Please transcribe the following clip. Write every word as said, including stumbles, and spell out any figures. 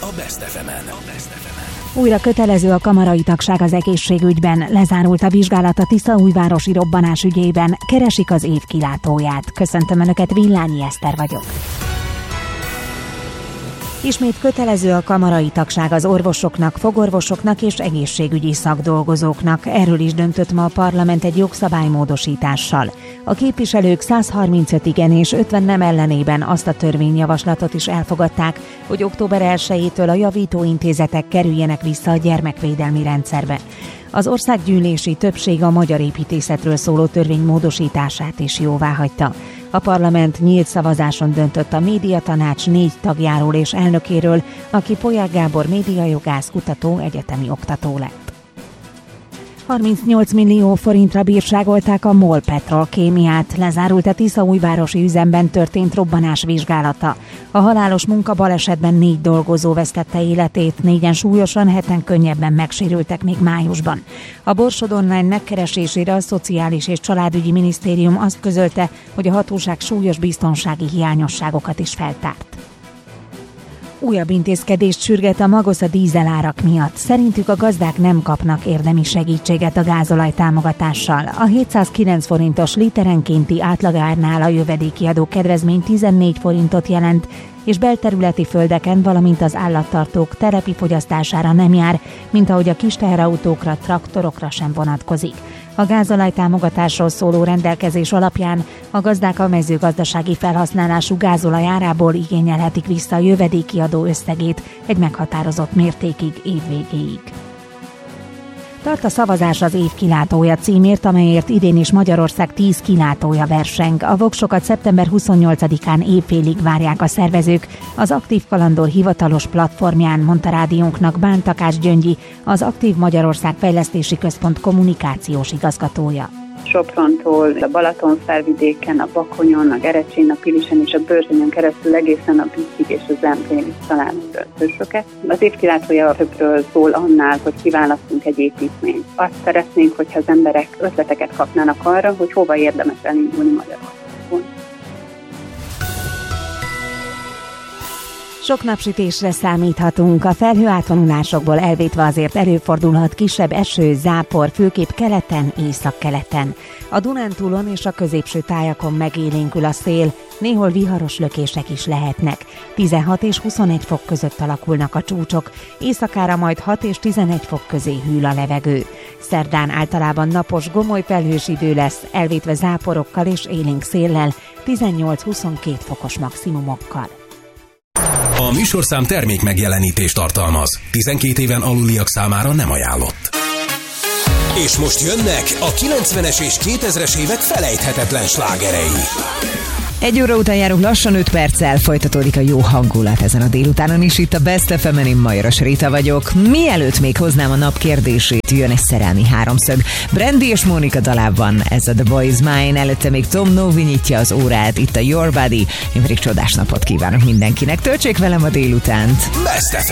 a Best ef emen. Újra kötelező a kamarai tagság az egészségügyben. Lezárult a vizsgálat a tiszaújvárosi robbanás ügyében. Keresik az év kilátóját. Köszöntöm Önöket, Villányi Eszter vagyok. Ismét kötelező a kamarai tagság az orvosoknak, fogorvosoknak és egészségügyi szakdolgozóknak. Erről is döntött ma a parlament egy jogszabálymódosítással. A képviselők száz harmincöt igen és ötven nem ellenében azt a törvényjavaslatot is elfogadták, hogy október elsejétől a javítóintézetek kerüljenek vissza a gyermekvédelmi rendszerbe. Az országgyűlési többség a magyar építészetről szóló törvény módosítását is jóváhagyta. A parlament nyílt szavazáson döntött a médiatanács négy tagjáról és elnökéről, aki Polyák Gábor médiajogász, kutató, egyetemi oktató lett. harmincnyolc millió forintra bírságolták a MOL Petrolkémiát. Lezárult a tiszaújvárosi üzemben történt robbanás vizsgálata. A halálos munkabalesetben négy dolgozó vesztette életét, négyen súlyosan, heten könnyebben megsérültek még májusban. A Borsod Online megkeresésére a Szociális és Családügyi Minisztérium azt közölte, hogy a hatóság súlyos biztonsági hiányosságokat is feltárt. Újabb intézkedést sürget a Magosza dízelárak miatt. Szerintük a gazdák nem kapnak érdemi segítséget a gázolaj támogatással. A hétszázkilenc forintos literenkénti átlagárnál a jövedéki adó kedvezmény tizennégy forintot jelent, és belterületi földeken, valamint az állattartók terepi fogyasztására nem jár, mint ahogy a kis teherautókra, traktorokra sem vonatkozik. A gázolaj támogatásról szóló rendelkezés alapján a gazdák a mezőgazdasági felhasználású gázolaj árából igényelhetik vissza a jövedéki adó összegét egy meghatározott mértékig évvégéig. Tart a szavazás az év kilátója címért, amelyért idén is Magyarország tíz kilátója verseng. A voksokat szeptember huszonnyolcadikán évfélig várják a szervezők. Az Aktív Kalandor hivatalos platformján, mondta rádiónknak Bán Takács Gyöngyi, az Aktív Magyarország Fejlesztési Központ kommunikációs igazgatója. Soprontól, a Balatonfelvidéken, a Bakonyon, a Gerecsén, a Pilisen és a Börzsönyen keresztül egészen a Bükkig és a Zemplén is találunk töltősöket. Az évkilátója többről szól annál, hogy kiválasztunk egy építményt. Azt szeretnénk, hogyha az emberek ötleteket kapnának arra, hogy hova érdemes elindulni Magyarországon. Sok napsütésre számíthatunk, a felhő átvonulásokból elvétve azért előfordulhat kisebb eső, zápor, főképp keleten, északkeleten. A Dunántúlon és a középső tájakon megélénkül a szél, néhol viharos lökések is lehetnek. tizenhat és huszonegy fok között alakulnak a csúcsok, éjszakára majd hat és tizenegy fok közé hűl a levegő. Szerdán általában napos, gomoly felhős idő lesz, elvétve záporokkal és élénk széllel, tizennyolc-huszonkét fokos maximumokkal. A műsorszám termék megjelenítést tartalmaz. tizenkét éven aluliak számára nem ajánlott. És most jönnek a kilencvenes és kétezres évek felejthetetlen slágerei. Egy óra után járunk lassan öt perccel, folytatódik a jó hangulat ezen a délutánon is. Itt a Best ef emen, én Majoras Réta vagyok. Mielőtt még hoznám a nap kérdését, jön egy szerelmi háromszög. Brandy és Mónika dalában, ez a The Boy Is Mine, előtte még Tom Novi nyitja az órát, itt a Your Body. Én pedig csodás napot kívánok mindenkinek, töltsék velem a délutánt. Best ef